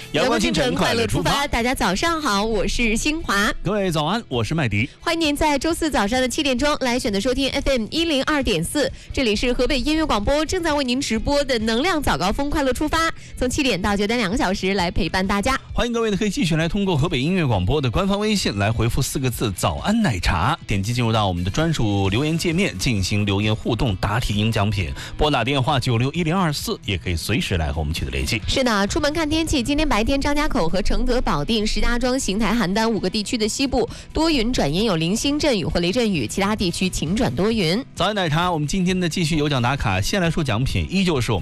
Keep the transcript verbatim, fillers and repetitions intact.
阳光清晨，快乐出发。 大家早上好，我是新华。 各位早安，我是麦迪。 欢迎您在周四早上的七点钟来选择收听 F M 一零二点四，这里是河北音乐广播正在为您直播的能量早高峰快乐出发，从七点到九点两个小时来陪伴大家。 欢迎各位呢，可以继续来通过河北音乐广播的官方微信来回复四个字“早安奶茶”，点击进入到我们的专属留言界面进行留言互动，答题赢奖品。拨打电话九六一零二四，也可以随时来和我们取得联系。 是的，出门看天气，今天白天张家口和承德、保定、石家庄、邢台、邯郸五个地区的西部多云转阴，有零星阵雨或雷阵雨，其他地区晴转多云。 早安奶茶，我们今天的继续有奖打卡，先来说奖品，依旧是我们